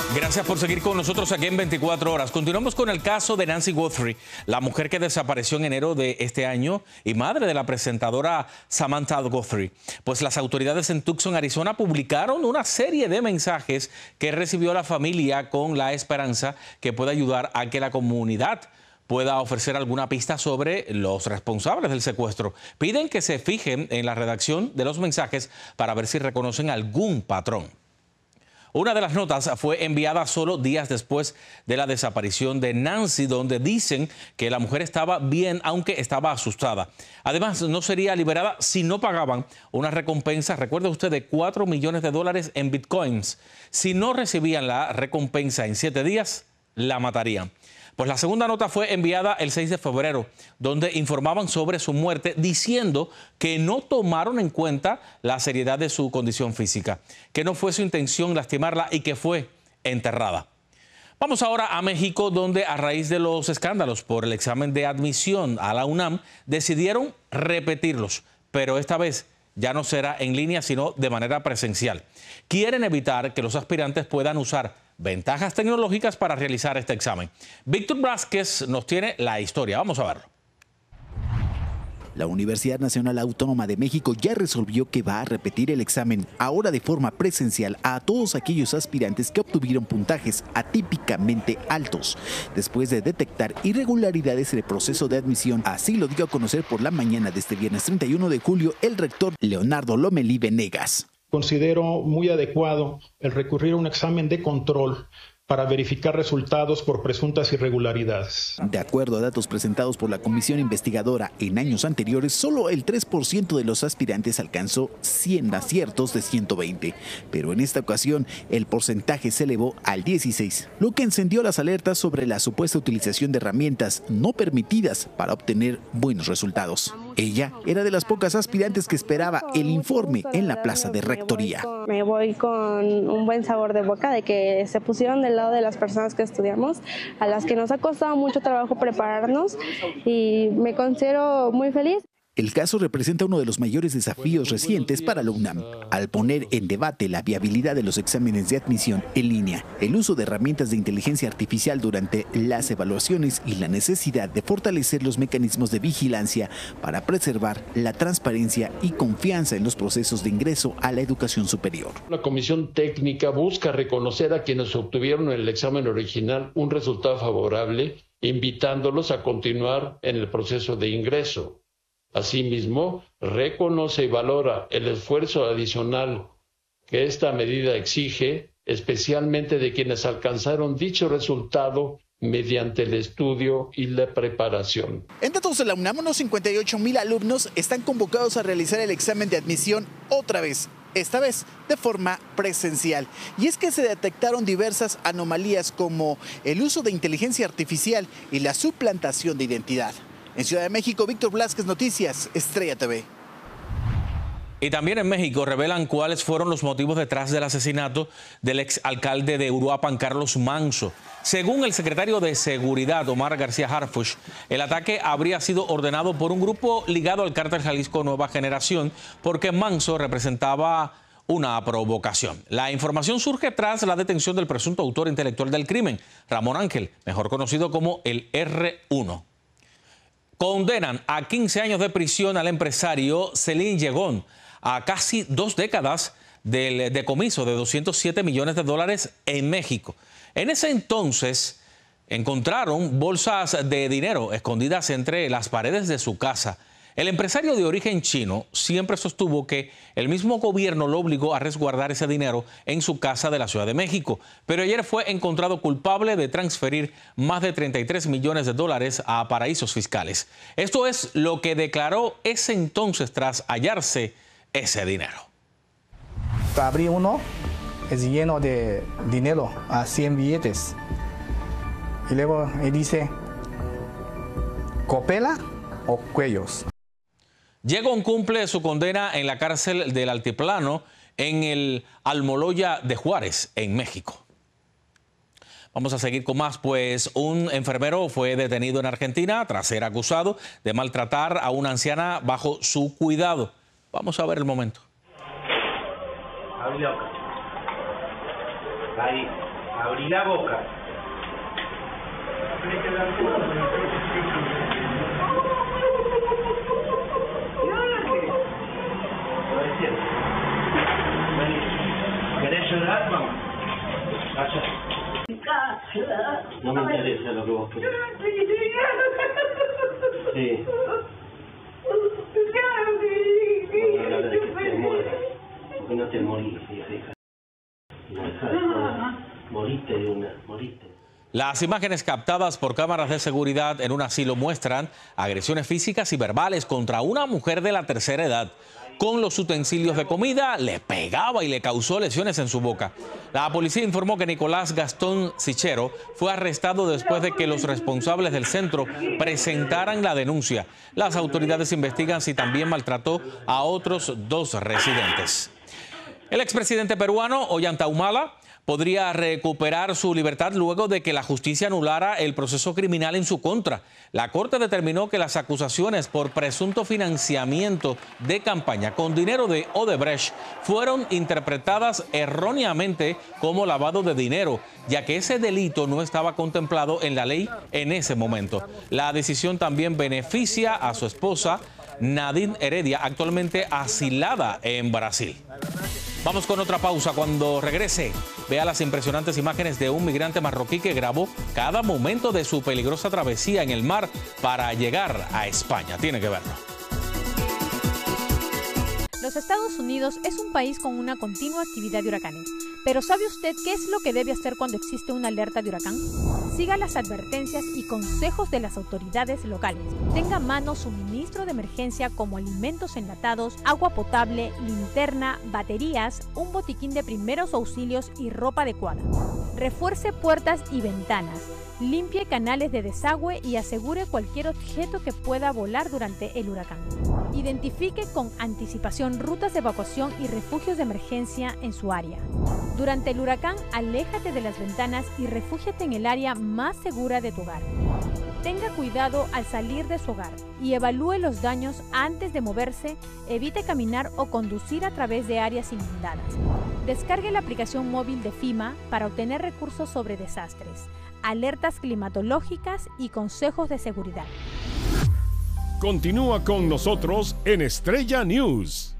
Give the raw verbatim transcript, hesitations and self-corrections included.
Gracias por seguir con nosotros aquí en veinticuatro horas. Continuamos con el caso de Nancy Guthrie, la mujer que desapareció en enero de este año y madre de la presentadora Samantha Guthrie. Pues las autoridades en Tucson, Arizona, publicaron una serie de mensajes que recibió la familia con la esperanza que pueda ayudar a que la comunidad pueda ofrecer alguna pista sobre los responsables del secuestro. Piden que se fijen en la redacción de los mensajes para ver si reconocen algún patrón. Una de las notas fue enviada solo días después de la desaparición de Nancy, donde dicen que la mujer estaba bien, aunque estaba asustada. Además, no sería liberada si no pagaban una recompensa, recuerde usted, de cuatro millones de dólares en bitcoins. Si no recibían la recompensa en siete días, la matarían. Pues la segunda nota fue enviada el seis de febrero, donde informaban sobre su muerte, diciendo que no tomaron en cuenta la seriedad de su condición física, que no fue su intención lastimarla y que fue enterrada. Vamos ahora a México, donde a raíz de los escándalos por el examen de admisión a la UNAM, decidieron repetirlos, pero esta vez ya no será en línea, sino de manera presencial. Quieren evitar que los aspirantes puedan usar ventajas tecnológicas para realizar este examen. Víctor Vázquez nos tiene la historia. Vamos a verlo. La Universidad Nacional Autónoma de México ya resolvió que va a repetir el examen, ahora de forma presencial, a todos aquellos aspirantes que obtuvieron puntajes atípicamente altos, después de detectar irregularidades en el proceso de admisión. Así lo dio a conocer por la mañana de este viernes treinta y uno de julio el rector Leonardo Lomelí Venegas. Considero muy adecuado el recurrir a un examen de control para verificar resultados por presuntas irregularidades. De acuerdo a datos presentados por la comisión investigadora en años anteriores, solo el tres por ciento de los aspirantes alcanzó cien aciertos de ciento veinte, pero en esta ocasión el porcentaje se elevó al dieciséis, lo que encendió las alertas sobre la supuesta utilización de herramientas no permitidas para obtener buenos resultados. Ella era de las pocas aspirantes que esperaba el informe en la plaza de rectoría. Me voy con un buen sabor de boca de que se pusieron del lado de las personas que estudiamos, a las que nos ha costado mucho trabajo prepararnos, y me considero muy feliz. El caso representa uno de los mayores desafíos recientes para la UNAM, al poner en debate la viabilidad de los exámenes de admisión en línea, el uso de herramientas de inteligencia artificial durante las evaluaciones y la necesidad de fortalecer los mecanismos de vigilancia para preservar la transparencia y confianza en los procesos de ingreso a la educación superior. La comisión técnica busca reconocer a quienes obtuvieron en el examen original un resultado favorable, invitándolos a continuar en el proceso de ingreso. Asimismo, reconoce y valora el esfuerzo adicional que esta medida exige, especialmente de quienes alcanzaron dicho resultado mediante el estudio y la preparación. En datos de la UNAM, unos cincuenta y ocho mil alumnos están convocados a realizar el examen de admisión otra vez, esta vez de forma presencial. Y es que se detectaron diversas anomalías como el uso de inteligencia artificial y la suplantación de identidad. En Ciudad de México, Víctor Blasquez, Noticias, Estrella T V. Y también en México revelan cuáles fueron los motivos detrás del asesinato del exalcalde de Uruapan, Carlos Manso. Según el secretario de Seguridad, Omar García Harfuch, el ataque habría sido ordenado por un grupo ligado al cártel Jalisco Nueva Generación, porque Manso representaba una provocación. La información surge tras la detención del presunto autor intelectual del crimen, Ramón Ángel, mejor conocido como el erre uno. Condenan a quince años de prisión al empresario Celín Llegón, a casi dos décadas del decomiso de doscientos siete millones de dólares en México. En ese entonces encontraron bolsas de dinero escondidas entre las paredes de su casa. El empresario de origen chino siempre sostuvo que el mismo gobierno lo obligó a resguardar ese dinero en su casa de la Ciudad de México, pero ayer fue encontrado culpable de transferir más de treinta y tres millones de dólares a paraísos fiscales. Esto es lo que declaró ese entonces tras hallarse ese dinero. Abrí uno, es lleno de dinero, a cien billetes. Y luego él dice, ¿copela o cuellos? Llegón cumple su condena en la cárcel del Altiplano en el Almoloya de Juárez, en México. Vamos a seguir con más, pues un enfermero fue detenido en Argentina tras ser acusado de maltratar a una anciana bajo su cuidado. Vamos a ver el momento. Ahí, Abrí la boca. ¿Querés llorar? Vamos. Vaya. No me interesa lo que vos querés. Sí. No, no, no, que te mueras. Porque no te morís, hija. No dejás de moriste de una, moriste. Las imágenes captadas por cámaras de seguridad en un asilo muestran agresiones físicas y verbales contra una mujer de la tercera edad. Con los utensilios de comida, le pegaba y le causó lesiones en su boca. La policía informó que Nicolás Gastón Sichero fue arrestado después de que los responsables del centro presentaran la denuncia. Las autoridades investigan si también maltrató a otros dos residentes. El expresidente peruano Ollanta Humala podría recuperar su libertad luego de que la justicia anulara el proceso criminal en su contra. La Corte determinó que las acusaciones por presunto financiamiento de campaña con dinero de Odebrecht fueron interpretadas erróneamente como lavado de dinero, ya que ese delito no estaba contemplado en la ley en ese momento. La decisión también beneficia a su esposa, Nadine Heredia, actualmente asilada en Brasil. Vamos con otra pausa. Cuando regrese, vea las impresionantes imágenes de un migrante marroquí que grabó cada momento de su peligrosa travesía en el mar para llegar a España. Tiene que verlo. Los Estados Unidos es un país con una continua actividad de huracanes. Pero ¿sabe usted qué es lo que debe hacer cuando existe una alerta de huracán? Siga las advertencias y consejos de las autoridades locales. Tenga a mano suministro de emergencia como alimentos enlatados, agua potable, linterna, baterías, un botiquín de primeros auxilios y ropa adecuada. Refuerce puertas y ventanas. Limpie canales de desagüe y asegure cualquier objeto que pueda volar durante el huracán. Identifique con anticipación rutas de evacuación y refugios de emergencia en su área. Durante el huracán, aléjate de las ventanas y refúgiate en el área más segura de tu hogar. Tenga cuidado al salir de su hogar y evalúe los daños antes de moverse. Evite caminar o conducir a través de áreas inundadas. Descargue la aplicación móvil de FEMA para obtener recursos sobre desastres, alertas climatológicas y consejos de seguridad. Continúa con nosotros en Estrella News.